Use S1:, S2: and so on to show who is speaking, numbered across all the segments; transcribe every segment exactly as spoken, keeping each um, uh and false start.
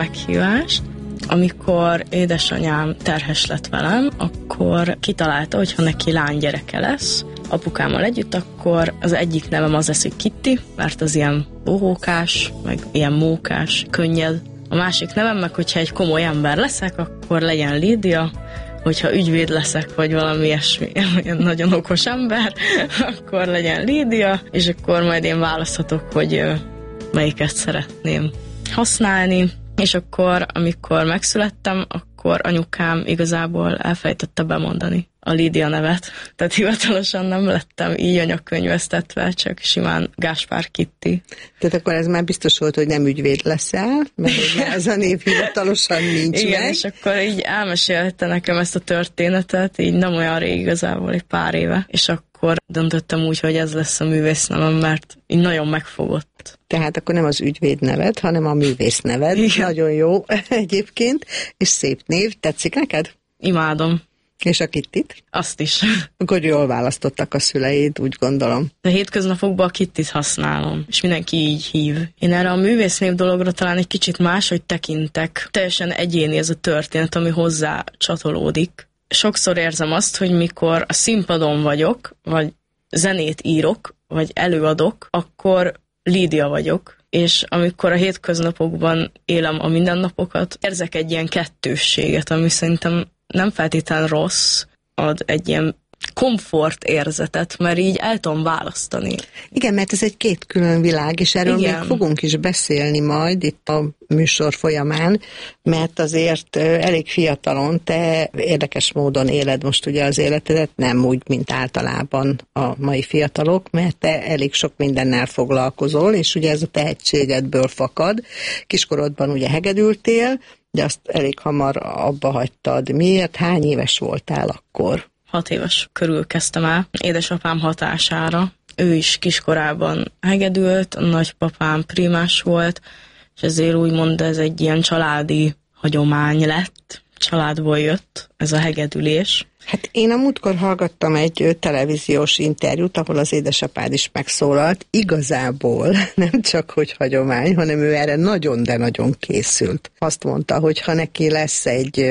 S1: meghívást. Amikor édesanyám terhes lett velem, akkor kitalálta, hogy ha neki lánygyereke lesz, apukámmal együtt, akkor az egyik nevem az lesz, hogy Kitty, mert az ilyen bohókás, meg ilyen mókás, könnyed. A másik nevem meg, hogyha egy komoly ember leszek, akkor legyen Lídia, hogyha ügyvéd leszek, vagy valami ilyesmi, olyan nagyon okos ember, akkor legyen Lídia, és akkor majd én választhatok, hogy melyiket szeretném használni. És akkor, amikor megszülettem, akkor anyukám igazából elfelejtette bemondani a Lídia nevet. Tehát hivatalosan nem lettem így anyakönyvesztetve, csak simán Gáspár Kitty.
S2: Tehát akkor ez már biztos volt, hogy nem ügyvéd leszel, mert ez a név hivatalosan nincs.
S1: Igen,
S2: meg.
S1: És akkor így elmesélte nekem ezt a történetet, így nem olyan rég igazából, egy pár éve. És akkor döntöttem úgy, hogy ez lesz a művésznevem, mert így nagyon megfogott.
S2: Tehát akkor nem az ügyvéd neved, hanem a művész neved. Igen. Nagyon jó egyébként, és szép név. Tetszik neked?
S1: Imádom.
S2: És a Kittit?
S1: Azt is.
S2: Akkor jól választottak a szüleid, úgy gondolom.
S1: A hétköznapokban a Kittit használom, és mindenki így hív. Én erre a művésznév dologra talán egy kicsit máshogy tekintek. Teljesen egyéni ez a történet, ami hozzá csatolódik. Sokszor érzem azt, hogy mikor a színpadon vagyok, vagy zenét írok, vagy előadok, akkor Lídia vagyok, és amikor a hétköznapokban élem a mindennapokat, érzek egy ilyen kettősséget, ami szerintem nem feltétlenül rossz, ad egy ilyen komfort érzetet, mert így el tudom választani.
S2: Igen, mert ez egy két külön világ, és erről
S1: Igen.
S2: még fogunk is beszélni majd itt a műsor folyamán, mert azért elég fiatalon te érdekes módon éled most ugye az életedet, nem úgy, mint általában a mai fiatalok, mert te elég sok mindennel foglalkozol, és ugye ez a tehetségedből fakad. Kiskorodban ugye hegedültél, de azt elég hamar abba hagytad. Miért? Hány éves voltál akkor?
S1: Hat éves körül kezdtem el, édesapám hatására. Ő is kiskorában hegedült, a nagypapám primás volt, és ezért úgymond ez egy ilyen családi hagyomány lett. Családból jött ez a hegedülés.
S2: Hát én a múltkor hallgattam egy televíziós interjút, ahol az édesapád is megszólalt. Igazából nem csak, hogy hagyomány, hanem ő erre nagyon, de nagyon készült. Azt mondta, hogy ha neki lesz egy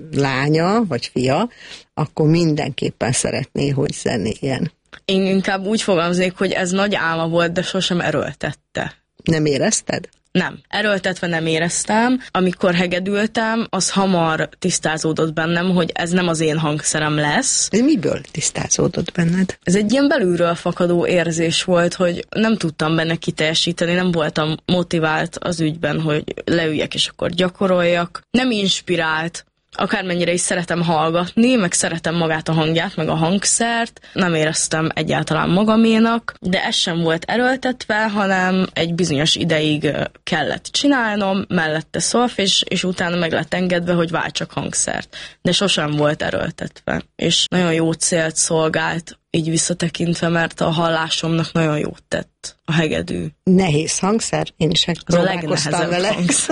S2: lánya, vagy fia, akkor mindenképpen szeretné, hogy zenéljen.
S1: Én inkább úgy fogalmaznék, hogy ez nagy álma volt, de sosem erőltette.
S2: Nem érezted?
S1: Nem. Erőltetve nem éreztem. Amikor hegedültem, az hamar tisztázódott bennem, hogy ez nem az én hangszerem lesz.
S2: De miből tisztázódott benned?
S1: Ez egy ilyen belülről fakadó érzés volt, hogy nem tudtam benne kiteljesíteni, nem voltam motivált az ügyben, hogy leüljek és akkor gyakoroljak. Nem inspirált. Akármennyire is szeretem hallgatni, meg szeretem magát a hangját, meg a hangszert, nem éreztem egyáltalán magaménak, de ez sem volt erőltetve, hanem egy bizonyos ideig kellett csinálnom, mellette szolfés, és utána meg lett engedve, hogy váltsak hangszert. De sosem volt erőltetve, és nagyon jó célt szolgált, így visszatekintve, mert a hallásomnak nagyon jót tett a hegedű.
S2: Nehéz hangszer? Én is
S1: próbálkoztam vele.
S2: hangszer.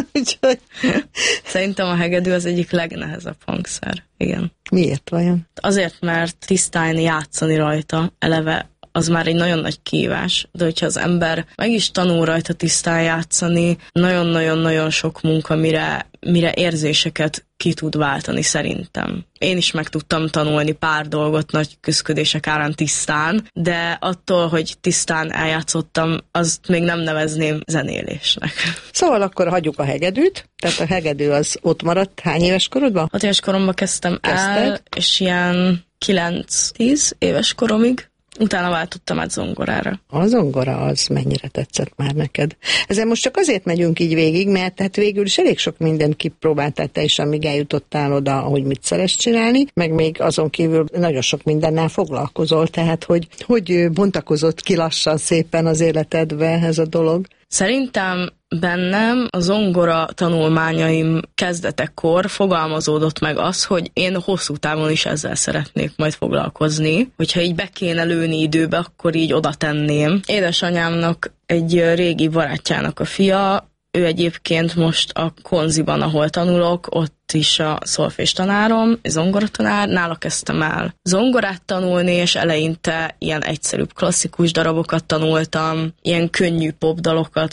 S1: Szerintem a hegedű az egyik legnehezebb hangszer. Igen.
S2: Miért vajon?
S1: Azért, mert tisztán játszani rajta eleve az már egy nagyon nagy kihívás, de hogyha az ember meg is tanul rajta tisztán játszani, nagyon-nagyon-nagyon sok munka, mire, mire érzéseket ki tud váltani szerintem. Én is meg tudtam tanulni pár dolgot nagy küszködések árán tisztán, de attól, hogy tisztán eljátszottam, azt még nem nevezném zenélésnek.
S2: Szóval akkor hagyjuk a hegedűt, tehát a hegedű az ott maradt. Hány éves korodban?
S1: Hat éves koromban kezdtem
S2: Kezdted?
S1: el, és ilyen kilenc-tíz éves koromig. Utána váltottam át zongorára.
S2: A zongora az mennyire tetszett már neked? Ezzel most csak azért megyünk így végig, mert tehát végül is elég sok mindent kipróbáltál te is, amíg eljutottál oda, hogy mit szeress csinálni, meg még azon kívül nagyon sok mindennel foglalkozol, tehát hogy, hogy bontakozott ki lassan szépen az életedbe ez a dolog?
S1: Szerintem bennem a zongora tanulmányaim kezdetekkor fogalmazódott meg az, hogy én hosszú távon is ezzel szeretnék majd foglalkozni. Hogyha így be kéne lőni időbe, akkor így oda tenném. Édesanyámnak egy régi barátjának a fia, ő egyébként most a Konziban, ahol tanulok, ott is a szolfés tanárom, zongoratanár, nála kezdtem el zongorát tanulni, és eleinte ilyen egyszerűbb klasszikus darabokat tanultam, ilyen könnyű popdalokat,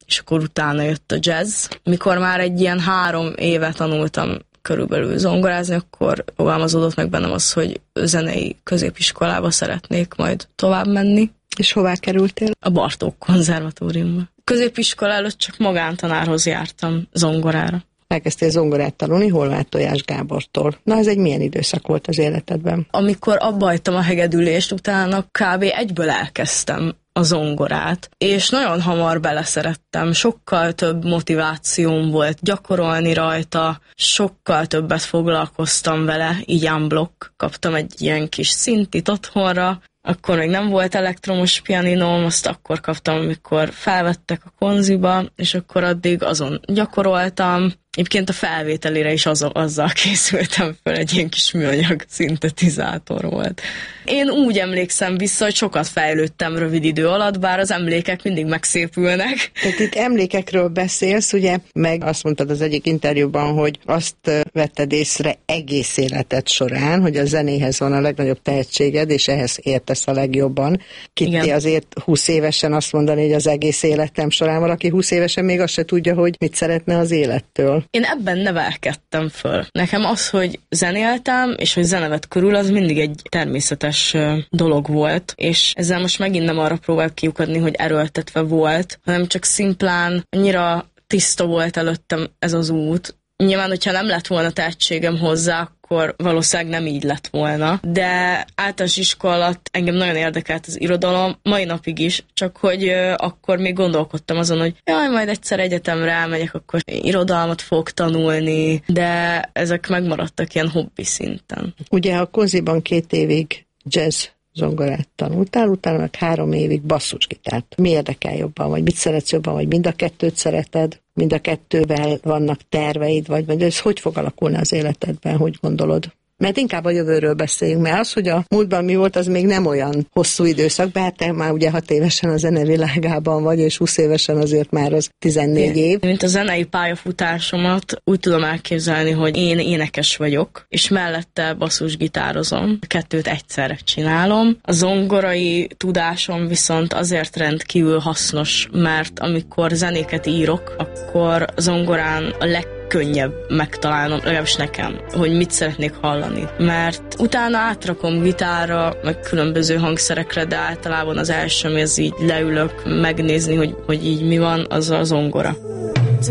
S1: és akkor utána jött a jazz. Mikor már egy ilyen három éve tanultam körülbelül zongorázni, akkor fogalmazódott meg bennem az, hogy zenei középiskolába szeretnék majd tovább menni.
S2: És hová kerültél?
S1: A Bartók konzervatóriumba. Középiskola előtt csak magántanárhoz jártam zongorára.
S2: Elkezdtél zongorát tanulni Horváth Tojás Gábortól. Na, ez egy milyen időszak volt az életedben?
S1: Amikor abbajtam a hegedülést, utána kb. Egyből elkezdtem a zongorát, és nagyon hamar beleszerettem, sokkal több motivációm volt gyakorolni rajta, sokkal többet foglalkoztam vele, így unblock. Kaptam egy ilyen kis szintit otthonra, akkor még nem volt elektromos pianinóm, azt akkor kaptam, amikor felvettek a konziba, és akkor addig azon gyakoroltam. Egyébként a felvételére is az, azzal készültem fel, egy ilyen kis műanyag szintetizátor volt. Én úgy emlékszem vissza, hogy sokat fejlődtem rövid idő alatt, bár az emlékek mindig megszépülnek.
S2: Tehát itt emlékekről beszélsz, ugye, meg azt mondtad az egyik interjúban, hogy azt vetted észre egész életed során, hogy a zenéhez van a legnagyobb tehetséged, és ehhez értesz a legjobban. Kitti azért húsz évesen azt mondani, hogy az egész életem során valaki húsz évesen még azt se tudja, hogy mit szeretne az élettől.
S1: Én ebben nevelkedtem föl. Nekem az, hogy zenéltem, és hogy zenevet körül, az mindig egy természetes dolog volt, és ezzel most megint nem arra próbál kiukadni, hogy erőltetve volt, hanem csak szimplán annyira tiszta volt előttem ez az út. Nyilván, hogyha nem lett volna tehetségem hozzá, akkor valószínűleg nem így lett volna. De általános iskola alatt engem nagyon érdekelt az irodalom, mai napig is, csak hogy uh, akkor még gondolkodtam azon, hogy jaj, majd egyszer egyetemre elmegyek, akkor irodalmat fogok tanulni, de ezek megmaradtak ilyen hobbi szinten.
S2: Ugye a Konziban két évig jazz zongorát tanultál, utána meg három évig basszusgitárt. Mi érdekel jobban, vagy mit szeretsz jobban, vagy mind a kettőt szereted? Mind a kettővel vannak terveid, vagy, vagy ez hogy fog alakulni az életedben, hogy gondolod? Mert inkább a jövőről beszéljünk, mert az, hogy a múltban mi volt, az még nem olyan hosszú időszak, bár te már ugye hat évesen a zenevilágában vagy, és húsz évesen azért már az tizennégy év.
S1: Mint a zenei pályafutásomat úgy tudom elképzelni, hogy én énekes vagyok, és mellette basszusgitározom, a kettőt egyszerre csinálom. A zongorai tudásom viszont azért rendkívül hasznos, mert amikor zenéket írok, akkor zongorán a leg könnyebb megtalálnom, legalábbis nekem, hogy mit szeretnék hallani. Mert utána átrakom gitárra, meg különböző hangszerekre, de általában az első, ami az így leülök megnézni, hogy, hogy így mi van, az a zongora.